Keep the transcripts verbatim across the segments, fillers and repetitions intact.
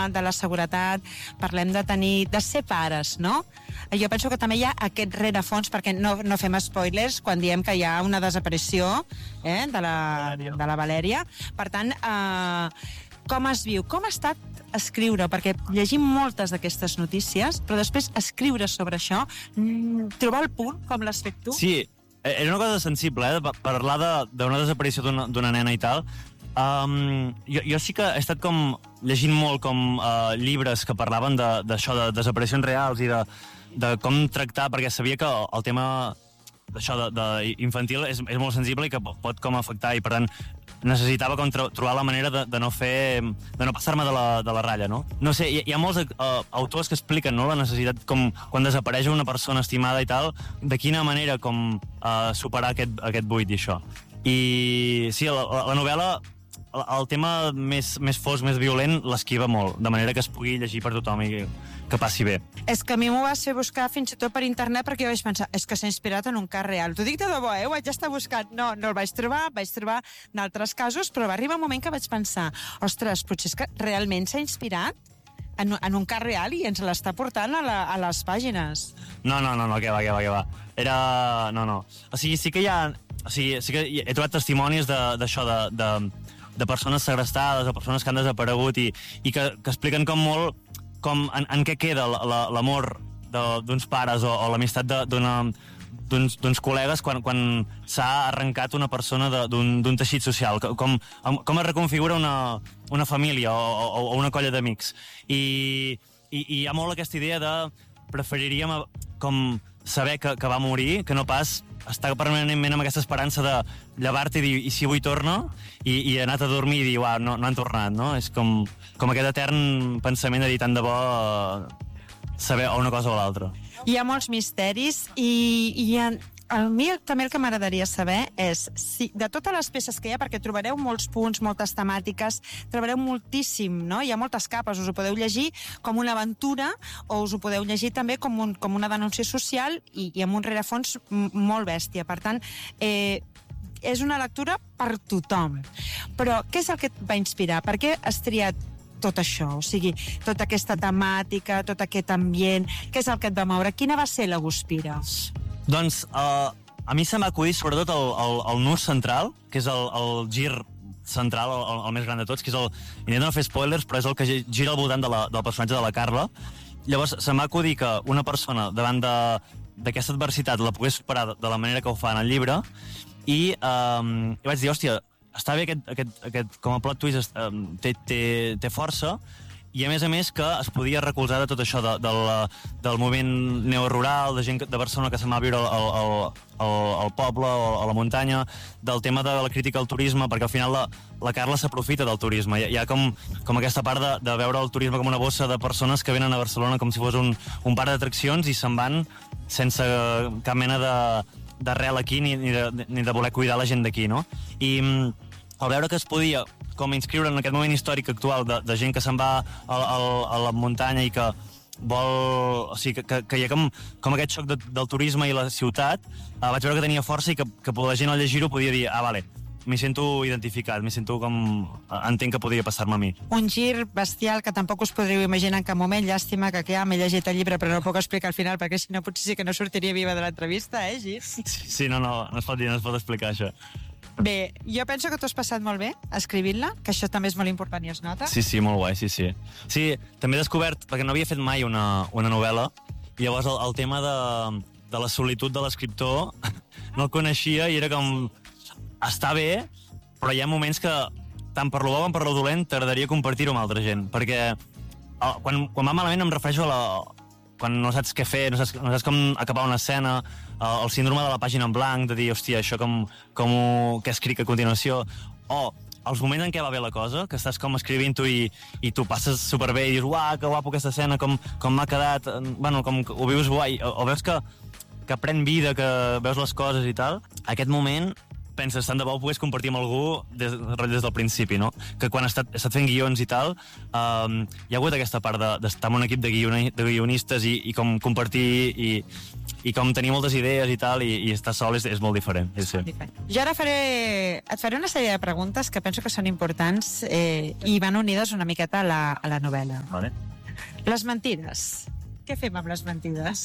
de la seguretat, parlem de tenir, de ser pares, no? Jo penso que també hi ha aquest rerefons, perquè no, no fem spoilers quan diem que hi ha una desaparició eh, de, la, de la Valèria. Per tant, eh, com es viu? Com ha estat escriure? Perquè llegim moltes d'aquestes notícies, però després escriure sobre això, trobar el punt, com l'has fet tu? Sí, era una cosa sensible, eh? Parlar d'una de, desaparició d'una nena i tal. Um, jo, jo sí que he estat com llegint molt com uh, llibres que parlaven d'això, de, de desaparicions reals i de, de com tractar, perquè sabia que el tema d'això de, de infantil és, és molt sensible i que pot com afectar, i per tant necessitava com tro trobar la manera de, de no fer, de no passar-me de, la, de la ratlla, no? No sé, hi, hi ha molts uh, autors que expliquen, no?, la necessitat com quan desapareix una persona estimada i tal, de quina manera com uh, superar aquest, aquest buit i això. I sí, la, la, la novel·la, el, el tema més, més fosc, més violent, l'esquiva molt, de manera que es pugui llegir per tothom i que passi bé. És que a mi m'ho vas fer buscar fins i tot per internet, perquè jo vaig pensar, és que s'ha inspirat en un cas real. T'ho dic de debò, eh? Ho vaig estar buscant. No, no el vaig trobar, vaig trobar d'altres casos, però va arribar un moment que vaig pensar, ostres, potser és que realment s'ha inspirat en, en un cas real i ens l'està portant a, la, a les pàgines. No, no, no, no, que va, que va, que va. Era... no, no. O sigui, sí que hi ha... O sigui, sí que he trobat testimonis d'això, de, de, de, de persones segrestades, de persones que han desaparegut i, i que, que expliquen com molt com en, en què queda l'amor d'uns pares o, o l'amistat d'uns col·legues quan, quan s'ha arrencat una persona d'un teixit social, com, com es reconfigura una, una família o, o, o una colla d'amics. I, i, I hi ha molt aquesta idea de preferiríem com saber que, que va morir, que no pas estar permanentment amb aquesta esperança de llevar-te i dir, i si avui torna? I, i anar a dormir i dir, uau, no, no han tornat, no? És com, com aquest etern pensament de dir tant de bo saber o una cosa o l'altra. Hi ha molts misteris i, i hi ha... A mi també el que m'agradaria saber és si de totes les peces que hi ha, perquè trobareu molts punts, moltes temàtiques, trobareu moltíssim, no? Hi ha moltes capes, us ho podeu llegir com una aventura o us ho podeu llegir també com, un, com una denúncia social i, i amb un rerefons molt bèstia. Per tant, eh, és una lectura per tothom. Però què és el que et va inspirar? Per què has triat tot això? O sigui, tota aquesta temàtica, tot aquest ambient, què és el que et va moure? Quina va ser la Guspira? Doncs uh, a mi se m'ha acudit sobretot el, el, el nus central, que és el, el gir central, el, el més gran de tots, que és el... Intento no fer spoilers, però és el que gira al voltant de la, del personatge de la Carla. Llavors se m'ha acudit que una persona davant d'aquesta adversitat la pogués superar de, de la manera que ho fa en el llibre i, um, i vaig dir, hòstia, està bé aquest, aquest, aquest com a plot twist, um, té, té, té força, i a més a més que es podia recolzar de tot això de, de la, del moviment neorural, de gent de Barcelona que se'n va a viure al, al, al, al poble o a la muntanya, del tema de la crítica al turisme, perquè al final la, la Carla s'aprofita del turisme. Hi ha, hi ha com, com aquesta part de, de veure el turisme com una bossa de persones que venen a Barcelona com si fos un, un parc d'atraccions i se'n van sense cap mena d'arrel aquí ni, ni, de, ni de voler cuidar la gent d'aquí, no? I al veure que es podia com inscriure en aquest moment històric actual de, de gent que se'n va a, a, a la muntanya i que vol... O sigui, que, que, que hi ha com, com aquest xoc de, del turisme i la ciutat, eh, vaig veure que tenia força i que, que la gent al llegir-ho podia dir, ah, vale, m'hi sento identificat, m'hi sento com... entenc que podria passar-me a mi. Un gir bestial que tampoc us podríeu imaginar en cap moment. Llàstima que ja m'he llegit el llibre, però no puc explicar al final, perquè si no potser sí que no sortiria viva de l'entrevista, eh, Gir? Sí, sí, no, no, no es pot dir, no es pot explicar això. Bé, jo penso que t'ho has passat molt bé escrivint-la, que això també és molt important i es nota. Sí, sí, molt guai, sí, sí. Sí, també he descobert, perquè no havia fet mai una, una novel·la, i llavors el, el tema de, de la solitud de l'escriptor no el coneixia i era com... Està bé, però hi ha moments que, tant per lo bo com per lo dolent, t'agradaria compartir-ho amb altra gent, perquè el, quan, quan va malament em refereixo a la... quan no saps què fer, no saps, no saps com acabar una escena, el, el síndrome de la pàgina en blanc, de dir, hòstia, això com, com ho, què escric a continuació, o els moments en què va bé la cosa, que estàs com escrivint-ho i, i tu passes superbé i dius, uah, que guapo aquesta escena, com, com m'ha quedat, bueno, com ho vius guai, o, o veus que, que pren vida, que veus les coses i tal, aquest moment penses, tant de bo ho pogués compartir amb algú des, des del principi, no? Que quan he estat, he estat fent guions i tal, um, hi ha hagut aquesta part d'estar de, en un equip de, guioni, de guionistes i, i com compartir i, i com tenir moltes idees i tal, i, i estar sol és, és molt diferent. Sí, sí. Jo ara faré, et faré una sèrie de preguntes que penso que són importants eh, i van unides una miqueta a la, a la novel·la. Vale. Les mentides. Què fem amb les mentides?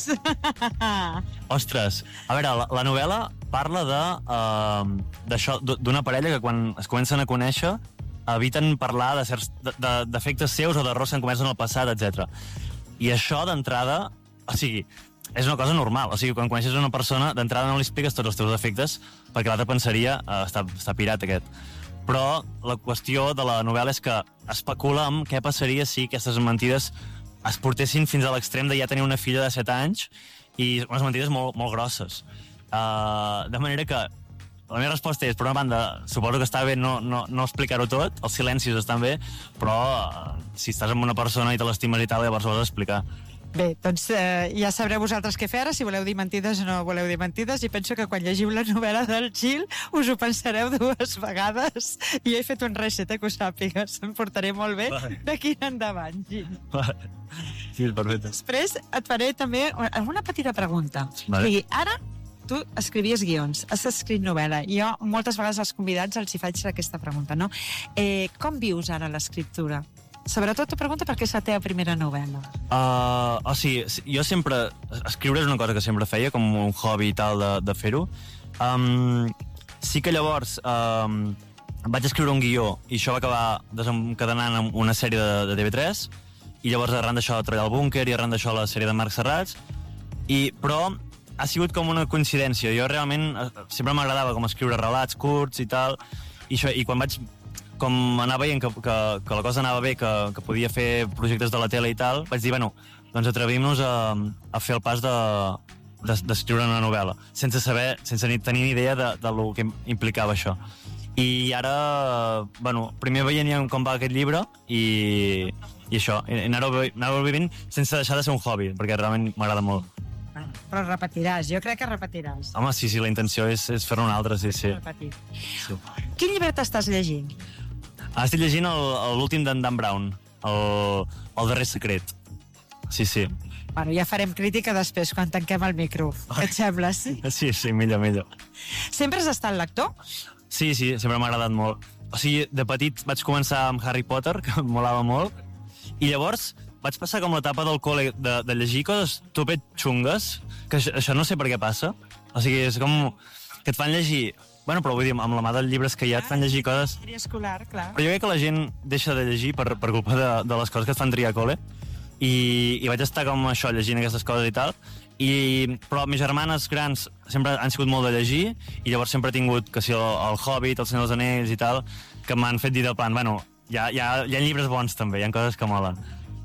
Ostres, a veure, la, la novel·la parla de uh, d'això, d'una parella que quan es comencen a conèixer eviten parlar de certs de, de, d'efectes seus o d'errors que han comès en el passat, etcètera. I això, d'entrada, o sigui, és una cosa normal. O sigui, quan coneixes una persona, d'entrada no li expliques tots els teus defectes perquè l'altre pensaria uh, està, està pirat, aquest. Però la qüestió de la novel·la és que especula amb què passaria si aquestes mentides es portessin fins a l'extrem de ja tenir una filla de set anys i unes mentides molt, molt grosses. Uh, de manera que la meva resposta és, per una banda, suposo que està bé no, no, no explicar-ho tot, els silencis estan bé, però uh, si estàs amb una persona i te l'estimes i tal, llavors ho has d'explicar. Bé, doncs eh, ja sabreu vosaltres què fer ara, si voleu dir mentides o no voleu dir mentides, i penso que quan llegiu la novel·la del Gil us ho pensareu dues vegades, i he fet un reset, eh, que ho sàpigues. Em portaré molt bé d'aquí en endavant, Gil. Vale. Sí, perfecte. Després et faré també una petita pregunta. Vale. O sigui, ara tu escrivies guions, has escrit novel·la, i jo moltes vegades als convidats els hi faig aquesta pregunta, no? Eh, com vius ara l'escriptura? Sobretot t'ho pregunto perquè és la teva primera novel·la. Uh, o sigui, jo sempre... Escriure és una cosa que sempre feia, com un hobby i tal de, de fer-ho. Um, sí que llavors um, vaig escriure un guió i això va acabar desencadenant en una sèrie de, de T V tres, i llavors arran d'això treballar al búnquer i arran d'això la sèrie de Marc Serrats, i, però ha sigut com una coincidència. Jo realment sempre m'agradava com escriure relats curts i tal, i, això, i quan vaig... com anava veient que, que, que la cosa anava bé, que, que podia fer projectes de la tele i tal, vaig dir, bueno, doncs atrevim-nos a, a fer el pas de, de, d'escriure una novel·la, sense saber, sense ni tenir ni idea de, de lo que implicava això. I ara, bueno, primer veient com va aquest llibre i, i això, i anar-ho anar vivint sense deixar de ser un hobby, perquè realment m'agrada molt. Però repetiràs, jo crec que repetiràs. Home, sí, sí, la intenció és, és fer-ne un altre, sí, sí. sí. Quin llibre t'estàs llegint? Ah, estic llegint l'últim d'en Dan Brown, el, el darrer secret. Sí, sí. Bueno, ja farem crítica després, quan tanquem el micro. Què et sembla, sí? Sí, sí, millor, millor. Sempre has estat lector? Sí, sí, sempre m'ha agradat molt. O sigui, de petit vaig començar amb Harry Potter, que em molava molt, i llavors vaig passar com l'etapa del col·le de, de llegir coses topet xungues, que això, això no sé per què passa. O sigui, és com que et fan llegir... Bueno, però vull dir, amb la mà dels llibres que hi ha et fan llegir coses... Seria escolar, clar. Però jo crec que la gent deixa de llegir per, per culpa de, de les coses que et fan triar a col·le. I, I vaig estar com això, llegint aquestes coses i tal. I, però mes germanes grans sempre han sigut molt de llegir, i llavors sempre he tingut, que si el, el Hobbit, el Senyor dels Anells i tal, que m'han fet dir del plan, bueno, hi ha, hi ha, hi ha llibres bons també, hi ha coses que molen.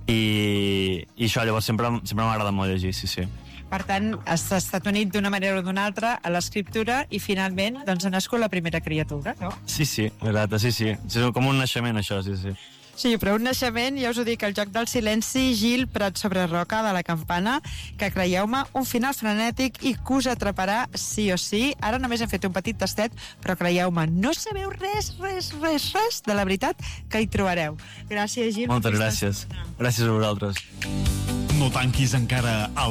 I, i això, llavors sempre, sempre m'ha agradat molt llegir, sí, sí. Per tant, has estat unit d'una manera o d'una altra a l'escriptura i finalment doncs, ha nascut la primera criatura, no? Sí, sí, exacte, sí, sí. És com un naixement, això, sí, sí. Sí, però un naixement, ja us ho dic, el joc del silenci, Gil Prat sobre Roca, de la Campana, que creieu-me, un final frenètic i que us atraparà sí o sí. Ara només hem fet un petit tastet, però creieu-me, no sabeu res, res, res, res de la veritat que hi trobareu. Gràcies, Gil. Moltes gràcies. Gràcies a vosaltres. No tanquis encara el